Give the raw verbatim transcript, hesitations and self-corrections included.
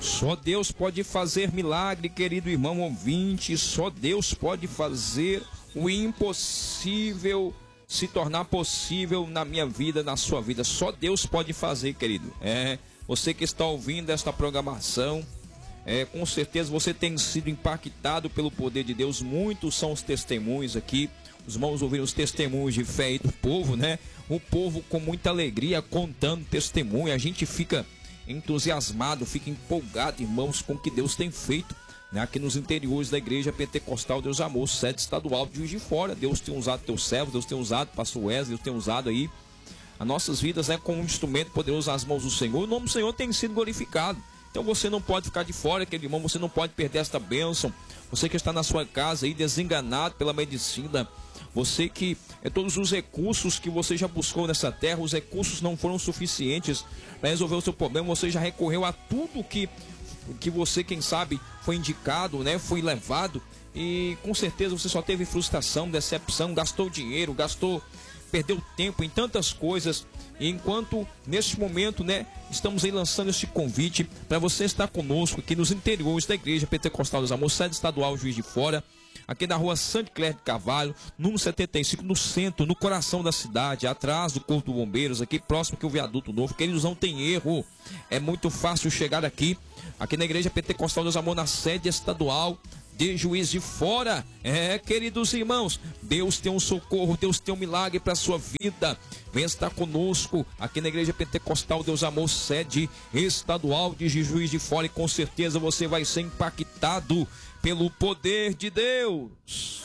Só Deus pode fazer milagre, querido irmão ouvinte. Só Deus pode fazer o impossível se tornar possível na minha vida, na sua vida. Só Deus pode fazer, querido. É, você que está ouvindo esta programação, é, com certeza você tem sido impactado pelo poder de Deus. Muitos são os testemunhos aqui. Os irmãos ouviram os testemunhos de fé aí do povo, né? O povo com muita alegria contando testemunho. A gente fica entusiasmado, fica empolgado, irmãos, com o que Deus tem feito, né? Aqui nos interiores da Igreja Pentecostal Deus Amor, sede estadual de Juiz de Fora. Deus tem usado teus servos, Deus tem usado pastor Wesley, Deus tem usado aí as nossas vidas, né, como um instrumento poderoso nas mãos do Senhor. O nome do Senhor tem sido glorificado. Então você não pode ficar de fora, querido irmão, você não pode perder esta bênção. Você que está na sua casa aí desenganado pela medicina, você que é todos os recursos que você já buscou nessa terra, os recursos não foram suficientes para resolver o seu problema, você já recorreu a tudo que, que você, quem sabe, foi indicado, né, foi levado, e com certeza você só teve frustração, decepção, gastou dinheiro, gastou, perdeu tempo em tantas coisas. E enquanto neste momento, né, estamos aí lançando este convite para você estar conosco aqui nos interiores da Igreja Pentecostal Deus Amor, sede estadual Juiz de Fora, aqui na rua Santa Cléia de Carvalho, número setenta e cinco, no centro, no coração da cidade, atrás do Corpo de Bombeiros, aqui próximo que o Viaduto Novo. Queridos, não tem erro, é muito fácil chegar aqui, aqui na Igreja Pentecostal Deus Amor, na sede estadual de Juiz de Fora. É, queridos irmãos, Deus tem um socorro, Deus tem um milagre para a sua vida. Venha estar conosco aqui na Igreja Pentecostal Deus Amor, sede estadual de Juiz de Fora, e com certeza você vai ser impactado pelo poder de Deus.